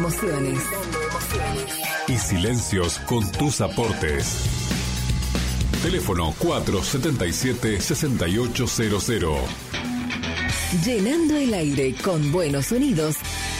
emociones. Y silencios con tus aportes. Teléfono 477-6800. Llenando el aire con buenos sonidos